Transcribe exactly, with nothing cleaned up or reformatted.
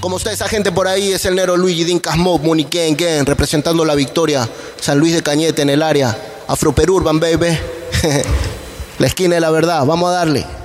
Como está esa gente por ahí, es el Nero Luigi Dinka Smoke, Muniken, Gen, representando la victoria. San Luis de Cañete en el área. Afroperurban, baby. La esquina de la verdad. Vamos a darle.